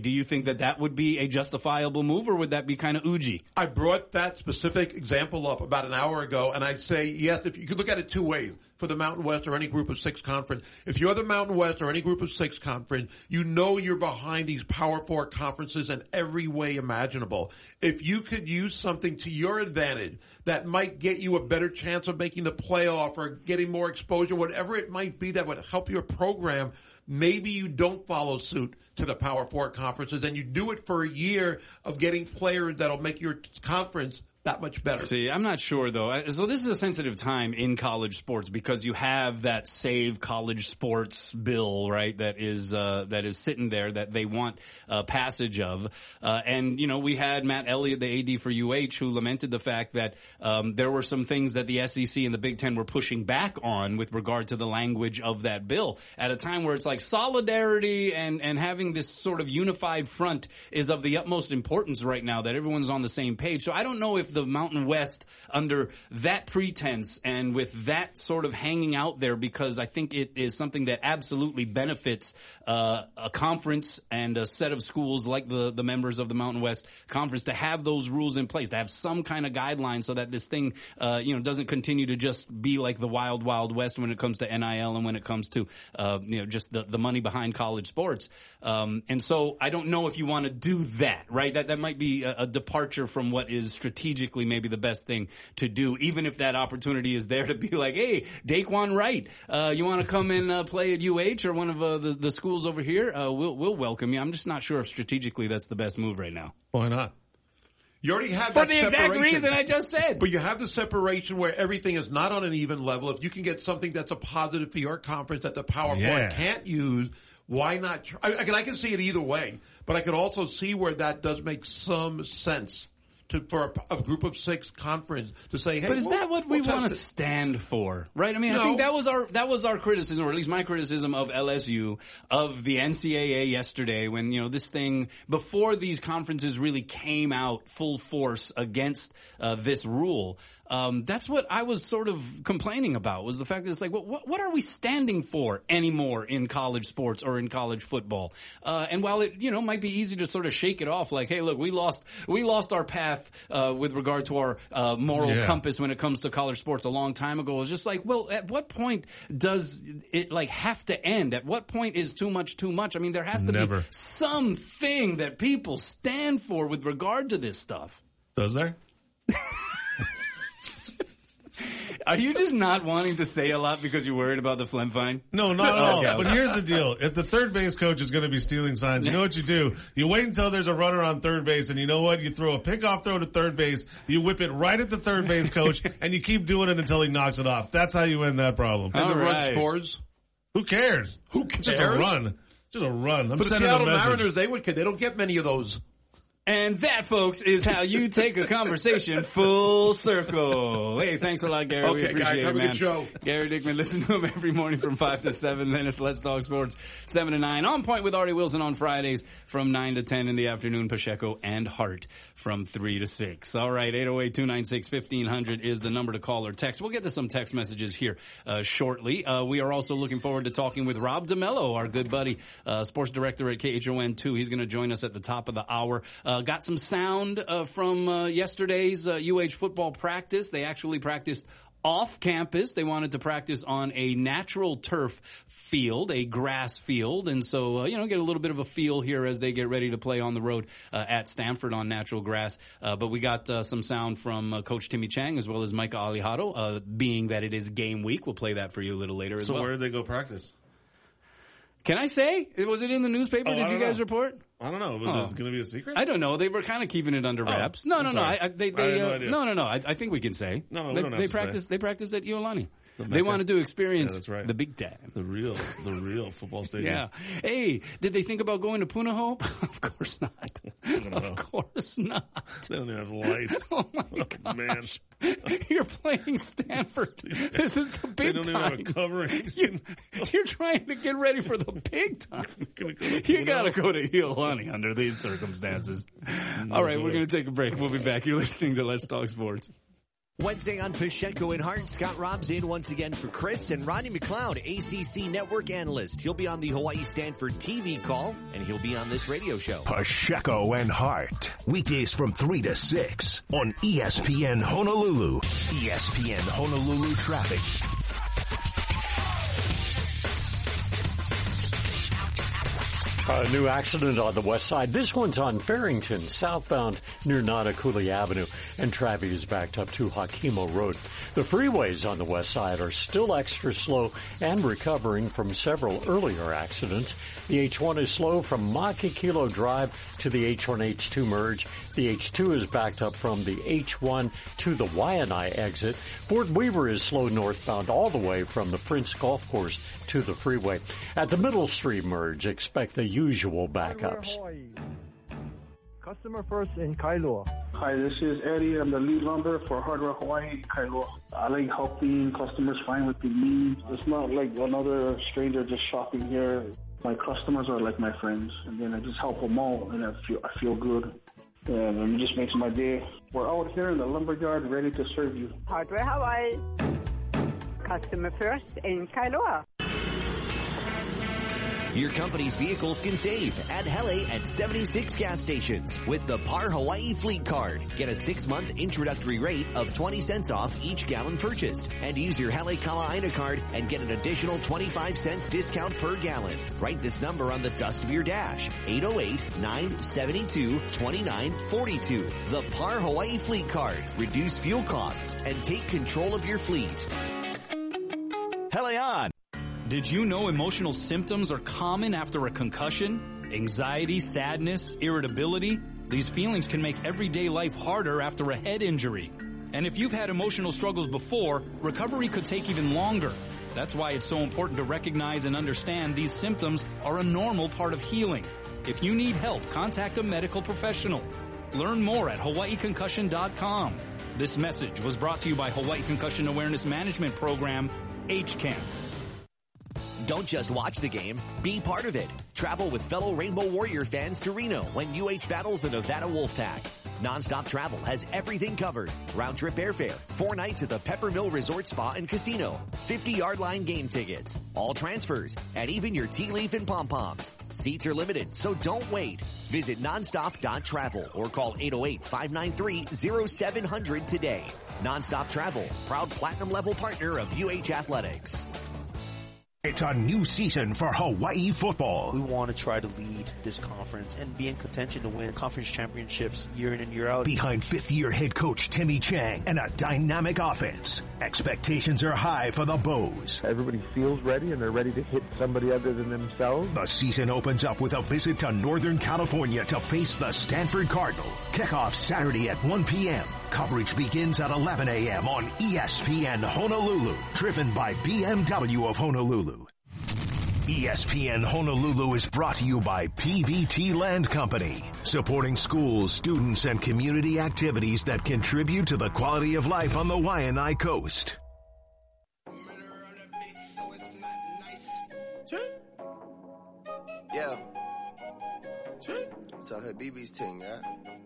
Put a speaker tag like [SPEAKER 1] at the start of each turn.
[SPEAKER 1] Do you think that would be a justifiable move, or would that be kind of oogy?
[SPEAKER 2] I brought that specific example up about an hour ago, and I say, yes, if you could look at it two ways. For the Mountain West or any Group of Six conference. If you're the Mountain West or any Group of Six conference, you know you're behind these Power Four conferences in every way imaginable. If you could use something to your advantage that might get you a better chance of making the playoff or getting more exposure, whatever it might be that would help your program, maybe you don't follow suit to the Power Four conferences and you do it for a year of getting players that'll make your conference that much better.
[SPEAKER 1] See, I'm not sure though. So this is a sensitive time in college sports because you have that Save College Sports bill, right? That is sitting there that they want passage of. And you know, we had Matt Elliott, the AD for UH, who lamented the fact that there were some things that the SEC and the Big Ten were pushing back on with regard to the language of that bill at a time where it's like solidarity and having this sort of unified front is of the utmost importance right now, that everyone's on the same page. So I don't know if the Mountain West, under that pretense and with that sort of hanging out there, because I think it is something that absolutely benefits a conference and a set of schools like the members of the Mountain West Conference to have those rules in place, to have some kind of guidelines so that this thing doesn't continue to just be like the wild, wild west when it comes to NIL and when it comes to just the money behind college sports. And so I don't know if you want to do that, right? That might be a departure from what is strategically maybe the best thing to do, even if that opportunity is there to be like, hey, Daquan Wright, you want to come and play at UH or one of the schools over here? We'll welcome you. I'm just not sure if strategically that's the best move right now.
[SPEAKER 2] Why not? You already have
[SPEAKER 1] for
[SPEAKER 2] that
[SPEAKER 1] the exact reason I just said.
[SPEAKER 2] But you have the separation where everything is not on an even level. If you can get something that's a positive for your conference that the Power Four can't use, why not try? I can see it either way, but I could also see where that does make some sense. For a Group of Six conference to say, hey,
[SPEAKER 1] but is that what we want to stand for, right? I mean, no. I think that was our criticism, or at least my criticism of LSU, of the NCAA yesterday, when this thing before these conferences really came out full force against this rule. That's what I was sort of complaining about, was the fact that it's like, what are we standing for anymore in college sports or in college football? And while it, might be easy to sort of shake it off like, hey, look, we lost our path, with regard to our, moral compass when it comes to college sports a long time ago. It's just like, well, at what point does it have to end? At what point is too much too much? I mean, there has to be something that people stand for with regard to this stuff.
[SPEAKER 3] Does there?
[SPEAKER 1] Are you just not wanting to say a lot because you're worried about the phlegm fine?
[SPEAKER 3] No, not at all. But here's the deal. If the third base coach is going to be stealing signs, you know what you do? You wait until there's a runner on third base, and you know what? You throw a pickoff throw to third base, you whip it right at the third base coach, and you keep doing it until he knocks it off. That's how you end that problem.
[SPEAKER 2] And the run scores?
[SPEAKER 3] Who cares?
[SPEAKER 2] Who cares?
[SPEAKER 3] Just a run. Just a run. I'm
[SPEAKER 2] but the
[SPEAKER 3] sending
[SPEAKER 2] Seattle
[SPEAKER 3] a message.
[SPEAKER 2] Mariners, they don't get many of those.
[SPEAKER 1] And that, folks, is how you take a conversation full circle. Hey, thanks a lot, Gary.
[SPEAKER 2] Okay,
[SPEAKER 1] we appreciate
[SPEAKER 2] guys, have
[SPEAKER 1] it, man.
[SPEAKER 2] a good show.
[SPEAKER 1] Gary Dickman, listen to him every morning from 5 to 7. Then it's Let's Talk Sports, 7 to 9. On Point with Artie Wilson on Fridays from 9 to 10 in the afternoon. Pacheco and Hart from 3 to 6. All right, 808-296-1500 is the number to call or text. We'll get to some text messages here shortly. We are also looking forward to talking with Rob DeMello, our good buddy, sports director at KHON2. He's going to join us at the top of the hour. Got some sound from yesterday's UH football practice. They actually practiced off campus. They wanted to practice on a natural turf field, a grass field. And so, get a little bit of a feel here as they get ready to play on the road at Stanford on natural grass. But we got some sound from Coach Timmy Chang as well as Micah Alejado, being that it is game week. We'll play that for you a little later as well.
[SPEAKER 3] So where did they go practice?
[SPEAKER 1] Can I say? Was it in the newspaper? Did you guys report?
[SPEAKER 3] I don't know. Was it going to be a secret?
[SPEAKER 1] I don't know. They were kind of keeping it under wraps. No. I had no idea. No. I think we can say.
[SPEAKER 3] No,
[SPEAKER 1] they practiced. They practiced at Iolani. They wanted to experience the big time.
[SPEAKER 3] The real football stadium.
[SPEAKER 1] Yeah. Hey, did they think about going to Punahou? Of course not. Of course not.
[SPEAKER 3] They don't even have lights.
[SPEAKER 1] Oh my gosh.
[SPEAKER 3] Man.
[SPEAKER 1] You're playing Stanford. This is the big time.
[SPEAKER 3] They don't even have a covering.
[SPEAKER 1] You're trying to get ready for the big time. You gotta go to Iolani under these circumstances. All right, we're gonna take a break. We'll be back. You're listening to Let's Talk Sports.
[SPEAKER 4] Wednesday on Pacheco and Hart, Scott Robbs in once again for Chris, and Ronnie McLeod, ACC network analyst. He'll be on the Hawaii Stanford TV call, and he'll be on this radio show.
[SPEAKER 5] Pacheco and Hart, weekdays from 3 to 6 on ESPN Honolulu. ESPN Honolulu traffic.
[SPEAKER 6] A new accident on the west side. This one's on Farrington, southbound near Nanakuli Avenue, and traffic is backed up to Hakimo Road. The freeways on the west side are still extra slow and recovering from several earlier accidents. The H1 is slow from Makikilo Drive to the H1-H2 merge. The H2 is backed up from the H1 to the Waianae exit. Fort Weaver is slow northbound all the way from the Prince Golf Course to the freeway. At the Middle Street merge, expect the usual backups.
[SPEAKER 7] Customer first in Kailua.
[SPEAKER 8] Hi, this is Eddie. I'm the lead lumber for Hardware Hawaii in Kailua. I like helping customers find what they need. It's not like another stranger just shopping here. My customers are like my friends, and then I just help them out, and I feel good. And it just makes my day. We're out here in the lumberyard ready to serve you.
[SPEAKER 9] Hardware Hawaii. Customer first in Kailua.
[SPEAKER 4] Your company's vehicles can save at Hele at 76 gas stations with the Par Hawaii Fleet Card. Get a 6-month introductory rate of 20 cents off each gallon purchased. And use your Hele Kala'aina card and get an additional 25 cents discount per gallon. Write this number on the dust of your dash. 808-972-2942. The Par Hawaii Fleet Card. Reduce fuel costs and take control of your fleet. Hele on!
[SPEAKER 1] Did you know emotional symptoms are common after a concussion? Anxiety, sadness, irritability? These feelings can make everyday life harder after a head injury. And if you've had emotional struggles before, recovery could take even longer. That's why it's so important to recognize and understand these symptoms are a normal part of healing. If you need help, contact a medical professional. Learn more at hawaiiconcussion.com. This message was brought to you by Hawaii Concussion Awareness Management Program, HCAM.
[SPEAKER 4] Don't just watch the game, be part of it. Travel with fellow Rainbow Warrior fans to Reno when UH battles the Nevada Wolfpack. Nonstop Travel has everything covered. Round-trip airfare, 4 nights at the Peppermill Resort Spa and Casino, 50-yard line game tickets, all transfers, and even your tea leaf and pom-poms. Seats are limited, so don't wait. Visit nonstop.travel or call 808-593-0700 today. Nonstop Travel, proud platinum-level partner of UH Athletics.
[SPEAKER 5] It's a new season for Hawaii football.
[SPEAKER 10] We want to try to lead this conference and be in contention to win conference championships year in and year out.
[SPEAKER 5] Behind fifth-year head coach Timmy Chang and a dynamic offense, expectations are high for the Bows.
[SPEAKER 7] Everybody feels ready and they're ready to hit somebody other than themselves.
[SPEAKER 5] The season opens up with a visit to Northern California to face the Stanford Cardinal. Kickoff Saturday at 1 p.m. Coverage begins at 11 a.m. on ESPN Honolulu, driven by BMW of Honolulu. ESPN Honolulu is brought to you by PVT Land Company, supporting schools, students, and community activities that contribute to the quality of life on the Waianae Coast.
[SPEAKER 11] Yeah. It's a BB's thing, yeah?